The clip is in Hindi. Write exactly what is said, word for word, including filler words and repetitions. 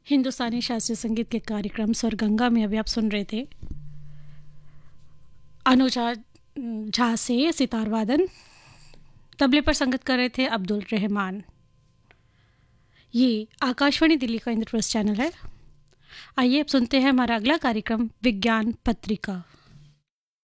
हिंदुस्तानी शास्त्रीय संगीत के कार्यक्रम स्वर गंगा में अभी आप सुन रहे थे अनुजा झा से सितार वादन, तबले पर संगत कर रहे थे अब्दुल रहमान। ये आकाशवाणी दिल्ली का इंद्रप्रस्थ चैनल है। आइए अब सुनते हैं हमारा अगला कार्यक्रम विज्ञान पत्रिका।